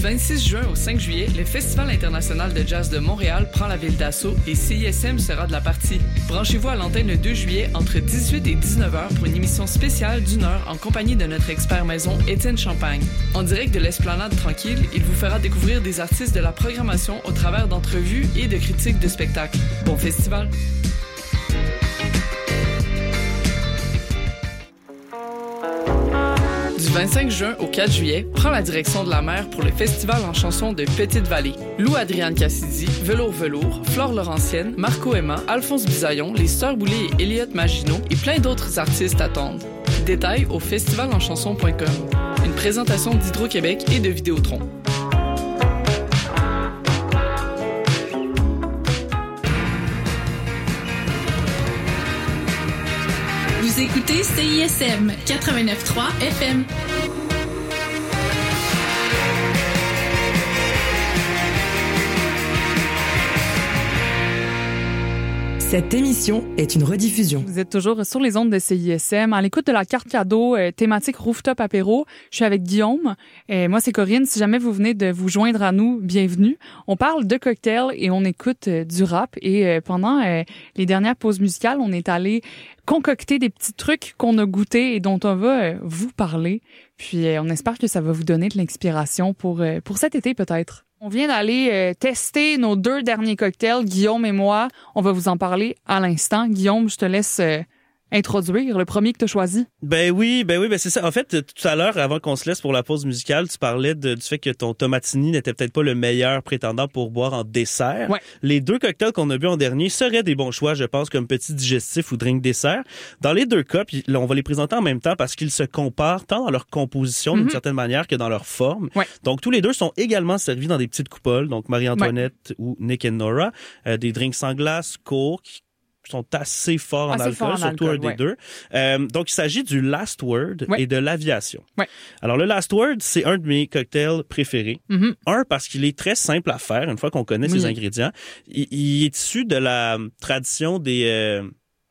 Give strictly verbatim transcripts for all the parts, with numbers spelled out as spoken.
vingt-six juin au cinq juillet, le Festival international de jazz de Montréal prend la ville d'assaut et C I S M sera de la partie. Branchez-vous à l'antenne le deux juillet entre dix-huit et dix-neuf heures pour une émission spéciale d'une heure en compagnie de notre expert maison Étienne Champagne. En direct de l'Esplanade Tranquille, il vous fera découvrir des artistes de la programmation au travers d'entrevues et de critiques de spectacles. Bon festival! Du vingt-cinq juin au quatre juillet, prends la direction de la mer pour le festival en chanson de Petite-Vallée. Lou Adriane Cassidy, Velours Velours, Flore Laurentienne, Marco Emma, Alphonse Bisaillon, les Sœurs Boulay et Elliott Maginot et plein d'autres artistes attendent. Détails au festivalenchanson point com. Une présentation d'Hydro-Québec et de Vidéotron. Vous écoutez C I S M quatre-vingt-neuf point trois F M. Cette émission est une rediffusion. Vous êtes toujours sur les ondes de C I S M, à l'écoute de la carte cadeau euh, thématique Rooftop Apéro. Je suis avec Guillaume. Et moi, c'est Corinne. Si jamais vous venez de vous joindre à nous, bienvenue. On parle de cocktails et on écoute euh, du rap. Et euh, pendant euh, les dernières pauses musicales, on est allé concocter des petits trucs qu'on a goûtés et dont on va euh, vous parler. Puis euh, on espère que ça va vous donner de l'inspiration pour, euh, pour cet été peut-être. On vient d'aller euh, tester nos deux derniers cocktails, Guillaume et moi. On va vous en parler à l'instant. Guillaume, je te laisse euh, introduire le premier que tu as choisi. Ben oui, ben oui, ben c'est ça. En fait, tout à l'heure, avant qu'on se laisse pour la pause musicale, tu parlais de, du fait que ton tomatini n'était peut-être pas le meilleur prétendant pour boire en dessert. Ouais. Les deux cocktails qu'on a bu en dernier seraient des bons choix, je pense, comme petit digestif ou drink dessert. Dans les deux cas, puis là, on va les présenter en même temps parce qu'ils se comparent tant dans leur composition, mm-hmm. d'une certaine manière, que dans leur forme. Ouais. Donc, tous les deux sont également servis dans des petites coupoles, donc Marie-Antoinette ouais. ou Nick and Nora, euh, des drinks sans glace, coke, sont assez forts en assez alcool, fort en surtout alcool, un ouais. des deux. Euh, donc, il s'agit du Last Word ouais. et de l'aviation. Ouais. Alors, le Last Word, c'est un de mes cocktails préférés. Mm-hmm. Un, parce qu'il est très simple à faire, une fois qu'on connaît oui. ses ingrédients. Il, il est issu de la tradition des, euh,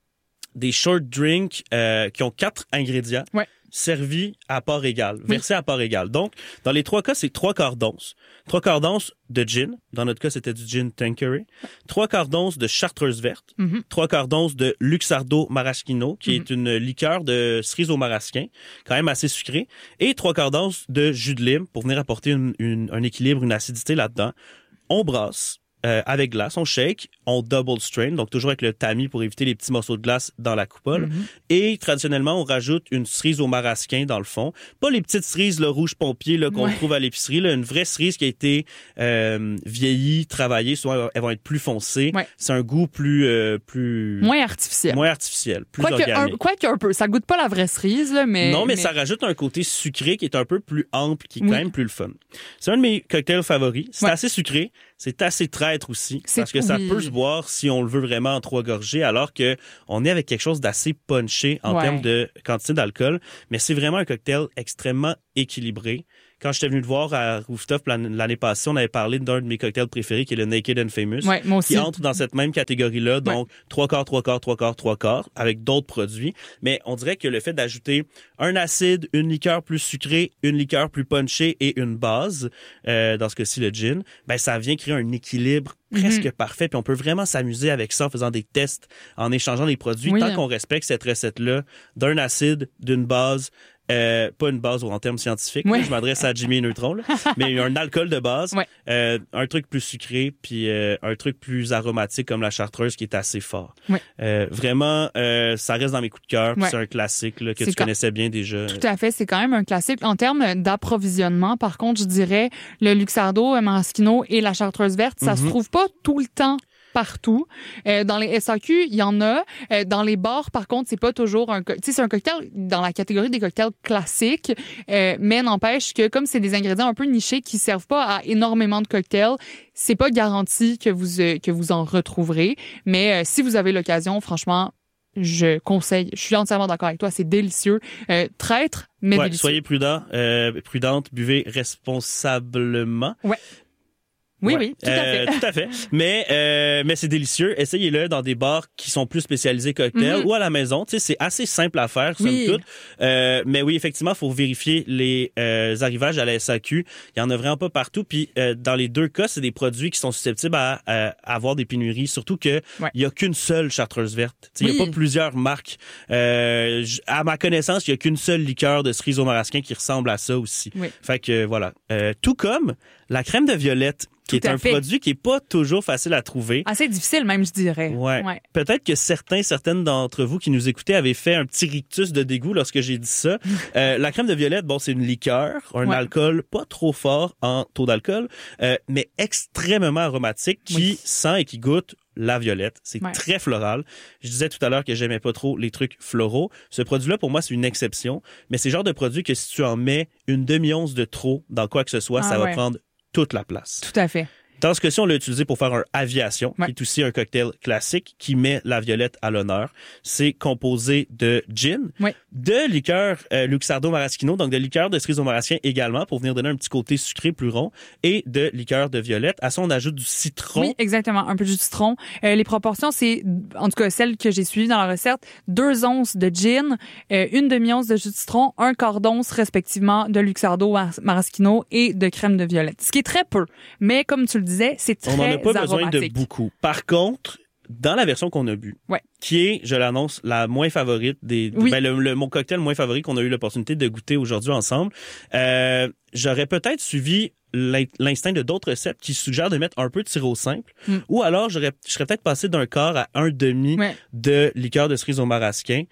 des short drinks euh, qui ont quatre ingrédients. Ouais. Servis à part égale, oui. versés à part égale. Donc, dans les trois cas, c'est trois quarts d'once. Trois quarts d'once de gin. Dans notre cas, c'était du gin Tanqueray. Trois quarts d'once de chartreuse verte. Mm-hmm. Trois quarts d'once de Luxardo Maraschino, qui mm-hmm. est une liqueur de cerise au marasquin, quand même assez sucrée. Et trois quarts d'once de jus de lime pour venir apporter une, une, un équilibre, une acidité là-dedans. On brasse. Euh, avec glace, on shake, on double strain, donc toujours avec le tamis pour éviter les petits morceaux de glace dans la coupole. Mm-hmm. Et traditionnellement, on rajoute une cerise au marasquin dans le fond. Pas les petites cerises le rouge pompier là, qu'on ouais. trouve à l'épicerie, là, une vraie cerise qui a été euh, vieillie, travaillée. Souvent, elles vont être plus foncées. Ouais. C'est un goût plus... Euh, plus moins artificiel. Moins artificiel, plus quoi organique. Que un, quoi qu'un peu. Ça goûte pas la vraie cerise, là, mais... Non, mais, mais ça rajoute un côté sucré qui est un peu plus ample, qui est oui. quand même plus le fun. C'est un de mes cocktails favoris. C'est ouais. assez sucré. C'est assez traître aussi, c'est parce que ça oui. peut se boire si on le veut vraiment en trois gorgées, alors que on est avec quelque chose d'assez punché en ouais. termes de quantité d'alcool. Mais c'est vraiment un cocktail extrêmement équilibré. Quand j'étais venu te voir à Rooftop l'année passée, on avait parlé d'un de mes cocktails préférés qui est le Naked and Famous, ouais, moi aussi. qui entre dans cette même catégorie-là, donc ouais. trois quarts, trois quarts, trois quarts, trois quarts, avec d'autres produits. Mais on dirait que le fait d'ajouter un acide, une liqueur plus sucrée, une liqueur plus punchée et une base, euh, dans ce cas-ci le gin, ben ça vient créer un équilibre presque mm-hmm. parfait. Puis on peut vraiment s'amuser avec ça en faisant des tests, en échangeant les produits, oui, tant hein. qu'on respecte cette recette-là d'un acide, d'une base. Euh, pas une base en termes scientifiques, oui. là, je m'adresse à Jimmy et Neutron, là, mais un alcool de base, oui. euh, un truc plus sucré, puis euh, un truc plus aromatique comme la chartreuse qui est assez fort. Oui. Euh, vraiment, euh, ça reste dans mes coups de cœur, oui. c'est un classique là, que c'est tu quand... connaissais bien déjà. Tout à fait, c'est quand même un classique. En termes d'approvisionnement, par contre, je dirais le Luxardo, Maraschino et la chartreuse verte, ça mm-hmm. se trouve pas tout le temps partout. Euh, dans les S A Q, il y en a. Euh, dans les bars, par contre, c'est pas toujours un... Tu sais, c'est un cocktail dans la catégorie des cocktails classiques, euh, mais n'empêche que comme c'est des ingrédients un peu nichés qui servent pas à énormément de cocktails, c'est pas garanti que vous, euh, que vous en retrouverez. Mais euh, si vous avez l'occasion, franchement, je conseille. Je suis entièrement d'accord avec toi. C'est délicieux. Euh, traître, mais ouais, délicieux. Soyez prudents, euh, prudentes, buvez responsablement. Ouais. Oui, ouais. oui, tout à euh, fait. tout à fait. Mais, euh, mais c'est délicieux. Essayez-le dans des bars qui sont plus spécialisés cocktails mm-hmm. ou à la maison. Tu sais, c'est assez simple à faire, somme oui. toute. Euh, mais oui, effectivement, il faut vérifier les euh, arrivages à la S A Q. Il y en a vraiment pas partout. Puis euh, dans les deux cas, c'est des produits qui sont susceptibles à, à avoir des pénuries. Surtout que il ouais. y a qu'une seule chartreuse verte. Il oui. y a pas plusieurs marques. Euh, à ma connaissance, il y a qu'une seule liqueur de cerise au marasquin qui ressemble à ça aussi. Oui. Fait que voilà. Euh, tout comme la crème de violette, qui Tout est un fait. produit qui est pas toujours facile à trouver. Assez difficile même, je dirais. Ouais. ouais. Peut-être que certains, certaines d'entre vous qui nous écoutaient avaient fait un petit rictus de dégoût lorsque j'ai dit ça. euh, la crème de violette, bon, c'est une liqueur, un ouais. alcool pas trop fort en taux d'alcool, euh, mais extrêmement aromatique, qui oui. sent et qui goûte la violette. C'est ouais. très floral. Je disais tout à l'heure que j'aimais pas trop les trucs floraux. Ce produit-là, pour moi, c'est une exception, mais c'est le genre de produit que si tu en mets une demi-once de trop dans quoi que ce soit, ah, ça ouais. va prendre toute la place. Tout à fait. Dans ce cas-ci, on l'a utilisé pour faire un aviation, ouais. qui est aussi un cocktail classique qui met la violette à l'honneur. C'est composé de gin, ouais. de liqueur euh, Luxardo Maraschino, donc de liqueur de cerise au marasquin également, pour venir donner un petit côté sucré plus rond, et de liqueur de violette. À ça, on ajoute du citron. Oui, exactement, un peu de citron. Euh, les proportions, c'est, en tout cas, celle que j'ai suivie dans la recette, deux onces de gin, euh, une demi-once de jus de citron, un quart d'once respectivement de Luxardo Maraschino et de crème de violette. Ce qui est très peu, mais comme tu le dis, c'est très aromatique. On n'en a pas besoin de beaucoup. Par contre, dans la version qu'on a bu, ouais. qui est, je l'annonce, la moins favorite des, oui. ben le, le mon cocktail moins favori qu'on a eu l'opportunité de goûter aujourd'hui ensemble, euh, j'aurais peut-être suivi l'instinct de d'autres recettes qui suggèrent de mettre un peu de sirop simple, mm. ou alors j'aurais, je serais peut-être passé d'un quart à un demi ouais. de liqueur de cerise au marasquin,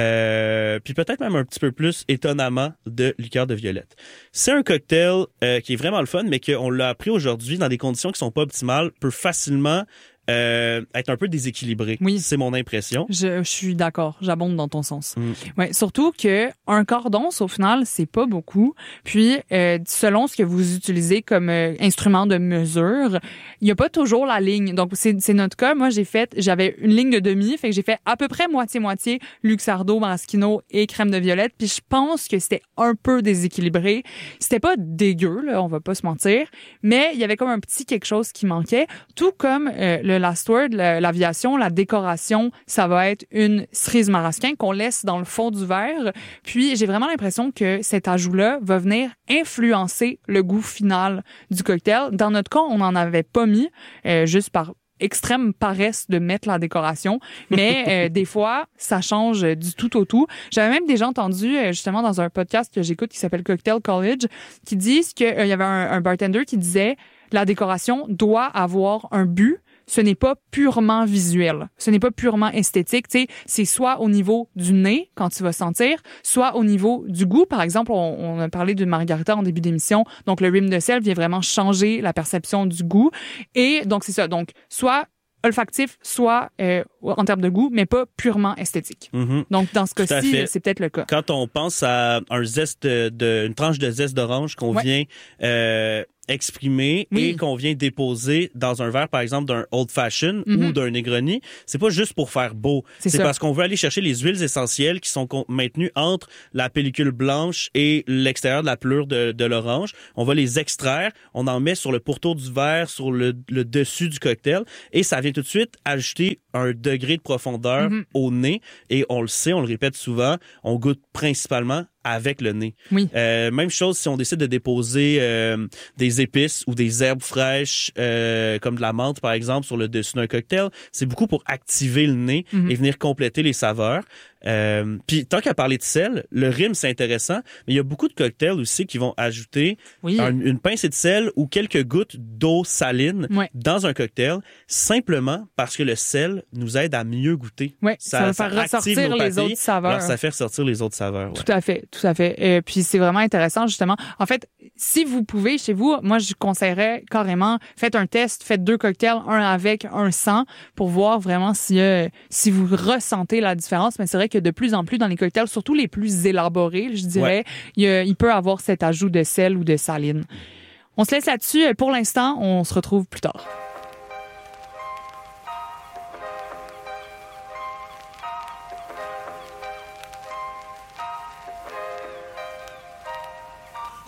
euh, puis peut-être même un petit peu plus, étonnamment, de liqueur de violette. C'est un cocktail euh, qui est vraiment le fun, mais qu'on l'a appris aujourd'hui dans des conditions qui sont pas optimales, peut facilement Euh, être un peu déséquilibré. Oui. C'est mon impression. Je, je suis d'accord. J'abonde dans ton sens. Mm. Ouais, surtout que un quart d'once, au final, c'est pas beaucoup. Puis, euh, selon ce que vous utilisez comme euh, instrument de mesure, il y a pas toujours la ligne. Donc, c'est, c'est notre cas. Moi, j'ai fait, j'avais une ligne de demi, fait que j'ai fait à peu près moitié-moitié Luxardo, Maraschino et crème de violette. Puis, je pense que c'était un peu déséquilibré. C'était pas dégueu, là, on va pas se mentir. Mais il y avait comme un petit quelque chose qui manquait. Tout comme euh, le last word, l'aviation, la décoration, ça va être une cerise marasquin qu'on laisse dans le fond du verre. Puis, j'ai vraiment l'impression que cet ajout-là va venir influencer le goût final du cocktail. Dans notre cas, on n'en avait pas mis, euh, juste par extrême paresse de mettre la décoration, mais euh, des fois, ça change du tout au tout. J'avais même déjà entendu, euh, justement, dans un podcast que j'écoute qui s'appelle Cocktail College, qui disent qu'il euh, y avait un, un bartender qui disait la décoration doit avoir un but. Ce n'est pas purement visuel. Ce n'est pas purement esthétique. Tu sais, c'est soit au niveau du nez, quand tu vas sentir, soit au niveau du goût. Par exemple, on, on a parlé de margarita en début d'émission. Donc, le rim de sel vient vraiment changer la perception du goût. Et donc, c'est ça. Donc, soit olfactif, soit euh, en termes de goût, mais pas purement esthétique. Mm-hmm. Donc, dans ce cas-ci, c'est peut-être le cas. Quand on pense à un zeste de, une tranche de zeste d'orange qu'on ouais. vient euh, exprimer oui. et qu'on vient déposer dans un verre, par exemple, d'un Old Fashion mm-hmm. ou d'un Negroni, c'est pas juste pour faire beau. C'est, c'est parce qu'on veut aller chercher les huiles essentielles qui sont maintenues entre la pellicule blanche et l'extérieur de la pelure de, de l'orange. On va les extraire, on en met sur le pourtour du verre, sur le, le dessus du cocktail, et ça vient tout de suite ajouter un degré de profondeur mm-hmm. au nez. Et on le sait, on le répète souvent, on goûte principalement avec le nez. Oui. Euh, même chose si on décide de déposer euh, des épices ou des herbes fraîches, euh, comme de la menthe par exemple, sur le dessus d'un cocktail. C'est beaucoup pour activer le nez mm-hmm. et venir compléter les saveurs. Euh, puis tant qu'à parler de sel, le rhum c'est intéressant, mais il y a beaucoup de cocktails aussi qui vont ajouter oui. un, une pincée de sel ou quelques gouttes d'eau saline ouais. dans un cocktail, simplement parce que le sel nous aide à mieux goûter. Ouais, ça, ça va faire ressortir les autres saveurs. Alors ça fait ressortir les autres saveurs. Ouais. Tout à fait, tout à fait. Et puis c'est vraiment intéressant justement. En fait, si vous pouvez chez vous, moi je conseillerais carrément, faites un test, faites deux cocktails, un avec, un sans, pour voir vraiment si euh, si vous ressentez la différence. Mais c'est vrai que de plus en plus dans les cocktails, surtout les plus élaborés, je dirais, ouais. il, il peut avoir cet ajout de sel ou de saline. On se laisse là-dessus. Pour l'instant, on se retrouve plus tard.